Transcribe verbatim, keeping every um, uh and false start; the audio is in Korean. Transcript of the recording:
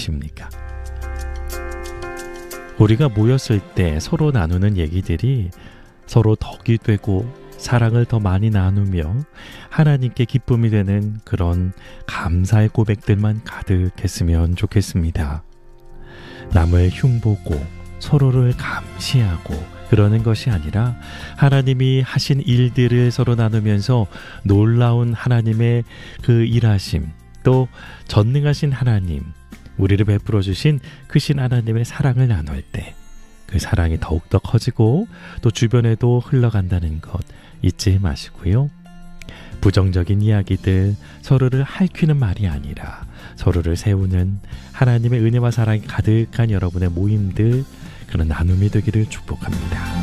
않으십니까? 우리가 모였을 때 서로 나누는 얘기들이 서로 덕이 되고 사랑을 더 많이 나누며 하나님께 기쁨이 되는 그런 감사의 고백들만 가득했으면 좋겠습니다. 남을 흉보고 서로를 감시하고 그러는 것이 아니라 하나님이 하신 일들을 서로 나누면서 놀라운 하나님의 그 일하심, 또 전능하신 하나님, 우리를 베풀어 주신 크신 하나님의 사랑을 나눌 때 그 사랑이 더욱더 커지고 또 주변에도 흘러간다는 것 잊지 마시고요. 부정적인 이야기들, 서로를 핥히는 말이 아니라 서로를 세우는 하나님의 은혜와 사랑이 가득한 여러분의 모임들, 그런 나눔이 되기를 축복합니다.